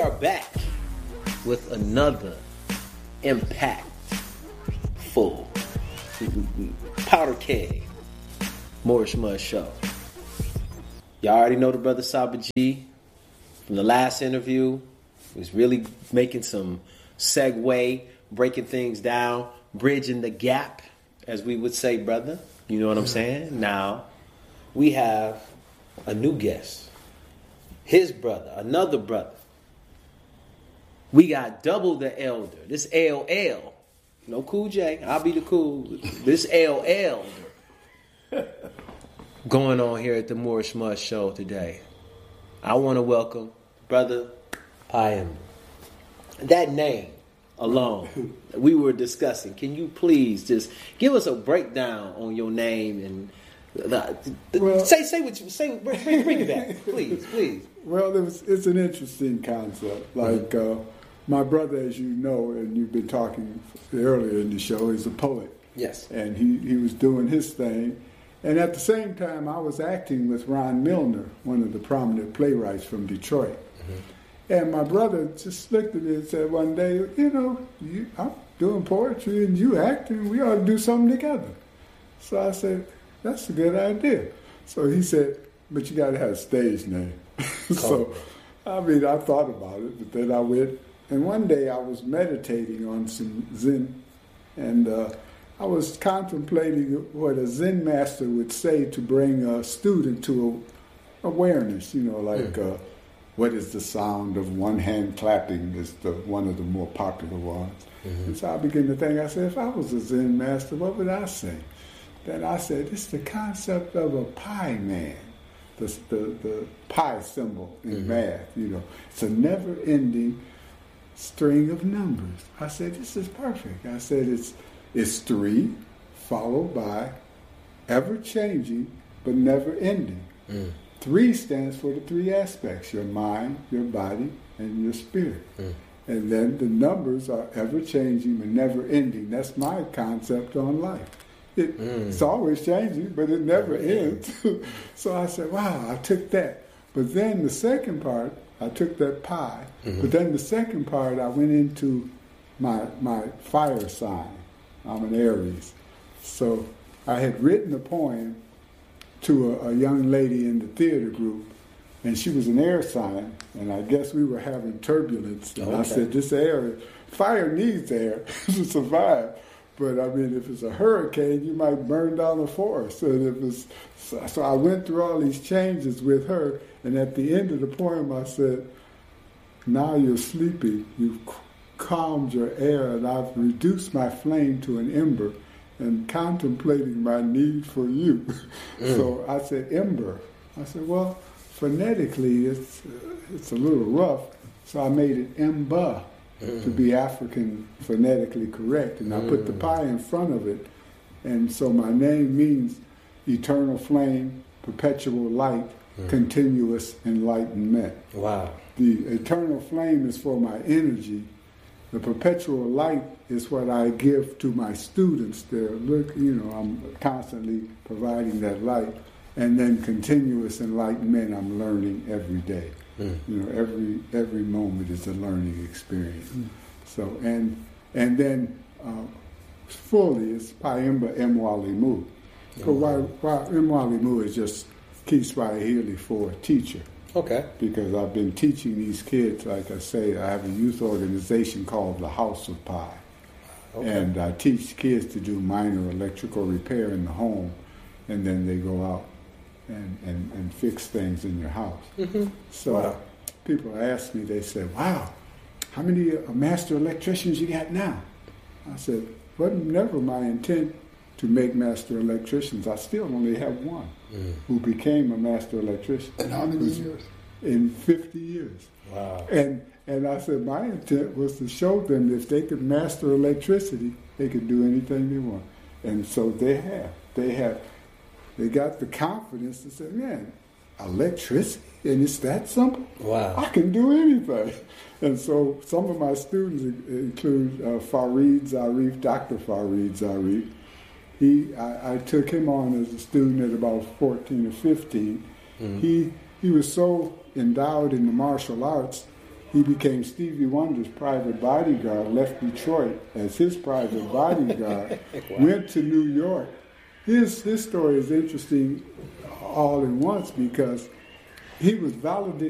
Are back with another impactful powder keg Morris Mud show. Y'all already know the brother Saba G from the last interview. He was really making some segue, breaking things down, bridging the gap, as we would say, brother. You know what I'm saying? Now we have a new guest, his brother, another brother. We got double the elder. This LL. No Cool J. I'll be the cool. This LL going on here at the Morris Mud Show today. I want to welcome Brother Piam. That name alone we were discussing. Can you please just give us a breakdown on your name and say what you say? Bring it back, please. Well, it's an interesting concept. Like my brother, as you know, and you've been talking earlier in the show, is a poet. Yes. And he was doing his thing. And at the same time, I was acting with Ron Milner, one of the prominent playwrights from Detroit. Mm-hmm. And my brother just looked at me and said one day, I'm doing poetry and you acting, we ought to do something together. So I said, that's a good idea. So he said, but you got to have a stage name. So, I thought about it, but then I went. And one day I was meditating on some Zen, and I was contemplating what a Zen master would say to bring a student to awareness, what is the sound of one hand clapping is one of the more popular ones. Mm-hmm. And so I began to think, I said, if I was a Zen master, what would I say? Then I said, it's the concept of a pi man, the pi symbol in math, It's a never-ending string of numbers. I said, this is perfect. I said, it's 3 followed by ever-changing but never-ending. 3 stands for the 3 aspects, your mind, your body, and your spirit. And then the numbers are ever-changing but never-ending. That's my concept on life. It's always changing, but it never ends. So I said, wow, I took that. But then the second part, I took that pi. But then the second part, I went into my fire sign. I'm an Aries. So I had written a poem to a young lady in the theater group, and she was an air sign, and I guess we were having turbulence. And I said, this air, fire needs air to survive. But if it's a hurricane, you might burn down a forest. And so I went through all these changes with her, and at the end of the poem I said, now you're sleeping, you've calmed your air, and I've reduced my flame to an ember, and contemplating my need for you. So I said, ember. I said, well, phonetically it's a little rough, so I made it emba. To be African phonetically correct. And I put the pi in front of it. And so my name means eternal flame, perpetual light, continuous enlightenment. Wow. The eternal flame is for my energy. The perpetual light is what I give to my students. I'm constantly providing that light. And then continuous enlightenment, I'm learning every day. Every moment is a learning experience. So and then fully it's Piamba Mwalimu. So while Mwalimu is just Kiswahili for teacher. Okay. Because I've been teaching these kids, like I say, I have a youth organization called the House of Pi. Okay. And I teach kids to do minor electrical repair in the home, and then they go out and fix things in your house. So people ask me, they say, wow, how many master electricians you got now? I said, wasn't never my intent to make master electricians. I still only have one who became a master electrician. In how many years? In 50 years. Wow. And I said my intent was to show them if they could master electricity, they could do anything they want. And so they have. They got the confidence to say, man, electricity, and it's that simple? Wow. I can do anything. And so some of my students include Farid Zarif, Dr. Farid Zarif. I took him on as a student at about 14 or 15. He was so endowed in the martial arts He became Stevie Wonder's private bodyguard, left Detroit as his private bodyguard, went to New York. His story is interesting all at once because he was validated.